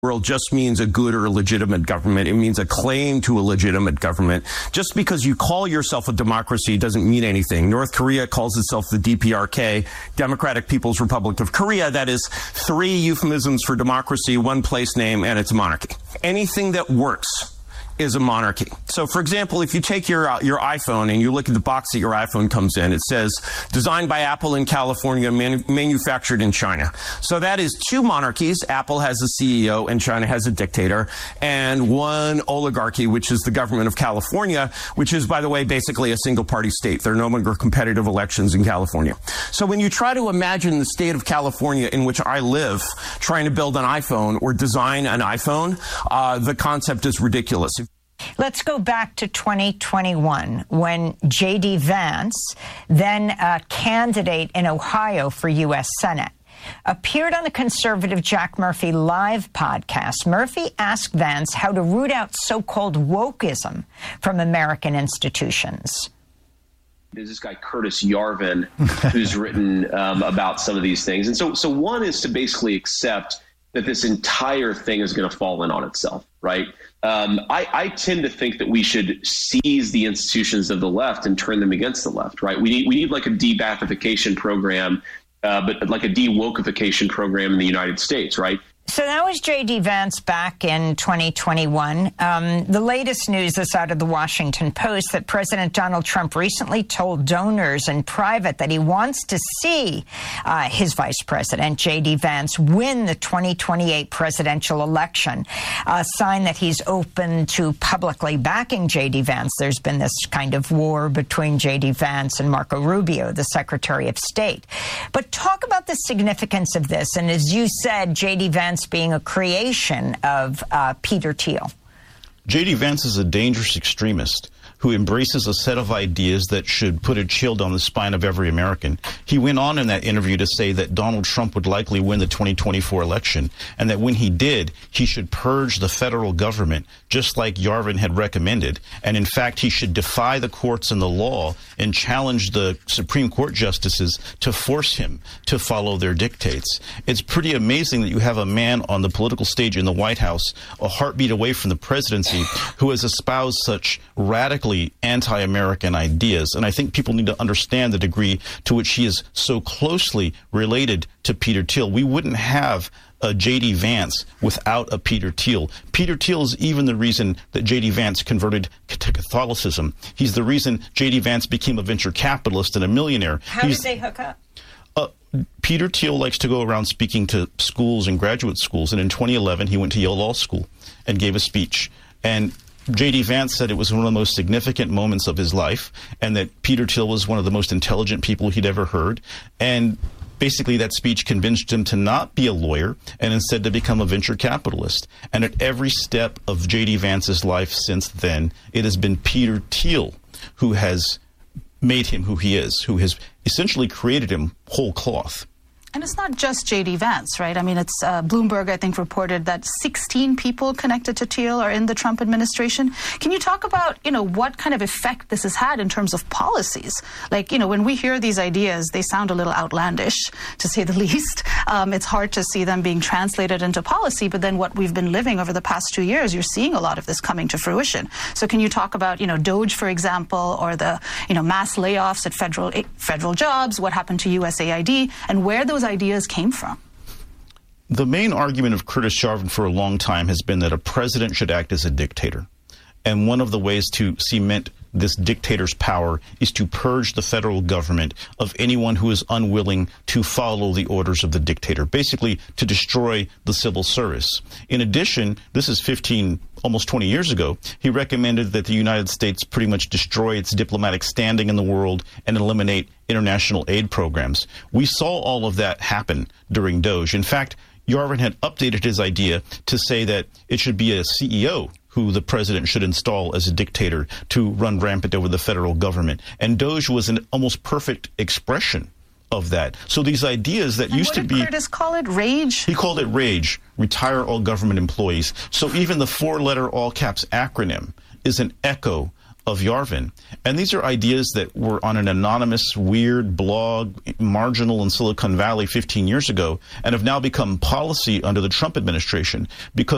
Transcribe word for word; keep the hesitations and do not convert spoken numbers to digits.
world just means a good or a legitimate government. It means a claim to a legitimate government. Just because you call yourself a democracy doesn't mean anything. North Korea calls itself the D P R K, Democratic People's Republic of Korea. That is three euphemisms for democracy, one place name, and it's a monarchy. Anything that works is a monarchy. So, for example, if you take your uh, your iPhone and you look at the box that your iPhone comes in, it says designed by Apple in California, manu manufactured in China. So that is two monarchies. Apple has a C E O and China has a dictator, and one oligarchy, which is the government of California, which is, by the way, basically a single party state. There are no longer competitive elections in California. So when you try to imagine the state of California in which I live, trying to build an iPhone or design an iPhone, uh, the concept is ridiculous. Let's go back to twenty twenty-one when J D Vance, then a candidate in Ohio for U S Senate, appeared on the conservative Jack Murphy Live podcast. Murphy asked Vance how to root out so-called wokeism from American institutions. There's this guy, Curtis Yarvin, who's written um, about some of these things. And so, so one is to basically accept that this entire thing is going to fall in on itself, right? Um, I, I tend to think that we should seize the institutions of the left and turn them against the left, right? We need we need like a de-Bathification program, uh, but like a de-wokeification program in the United States, right? So that was J D Vance back in twenty twenty-one. Um, the latest news is out of the Washington Post that President Donald Trump recently told donors in private that he wants to see uh, his vice president, J D Vance, win the twenty twenty-eight presidential election, a sign that he's open to publicly backing J D Vance. There's been this kind of war between J D Vance and Marco Rubio, the Secretary of State. But talk about the significance of this. And as you said, J D Vance being a creation of uh, Peter Thiel. J D Vance is a dangerous extremist who embraces a set of ideas that should put a chill down the spine of every American. He went on in that interview to say that Donald Trump would likely win the twenty twenty-four election, and that when he did, he should purge the federal government, just like Yarvin had recommended. And in fact, he should defy the courts and the law and challenge the Supreme Court justices to force him to follow their dictates. It's pretty amazing that you have a man on the political stage in the White House, a heartbeat away from the presidency, who has espoused such radical anti-American ideas. And I think people need to understand the degree to which he is so closely related to Peter Thiel. We wouldn't have a J D Vance without a Peter Thiel. Peter Thiel is even the reason that J D Vance converted to Catholicism. He's the reason J D Vance became a venture capitalist and a millionaire. How He's, did they hook up? Uh, Peter Thiel likes to go around speaking to schools and graduate schools. And in twenty eleven, he went to Yale Law School and gave a speech. And J D Vance said it was one of the most significant moments of his life, and that Peter Thiel was one of the most intelligent people he'd ever heard. And basically that speech convinced him to not be a lawyer and instead to become a venture capitalist. And at every step of J D Vance's life since then, it has been Peter Thiel who has made him who he is, who has essentially created him whole cloth. And it's not just J D Vance, right? I mean, it's uh, Bloomberg, I think, reported that sixteen people connected to Thiel are in the Trump administration. Can you talk about, you know, what kind of effect this has had in terms of policies? Like, you know, when we hear these ideas, they sound a little outlandish, to say the least. Um, it's hard to see them being translated into policy, but then what we've been living over the past two years, you're seeing a lot of this coming to fruition. So can you talk about, you know, Doge, for example, or the, you know, mass layoffs at federal, federal jobs, what happened to U S A I D, and where those ideas came from? The main argument of Curtis Yarvin for a long time has been that a president should act as a dictator. And one of the ways to cement this dictator's power is to purge the federal government of anyone who is unwilling to follow the orders of the dictator, basically to destroy the civil service. In addition, this is fifteen, almost twenty years ago, he recommended that the United States pretty much destroy its diplomatic standing in the world and eliminate international aid programs. We saw all of that happen during Doge. In fact, Yarvin had updated his idea to say that it should be a C E O who the president should install as a dictator to run rampant over the federal government. And Doge was an almost perfect expression of that. So these ideas that and used to be... What did Curtis call it? Rage? He called it rage. Retire all government employees. So even the four-letter all-caps acronym is an echo of Yarvin. And these are ideas that were on an anonymous, weird blog, marginal in Silicon Valley fifteen years ago, and have now become policy under the Trump administration because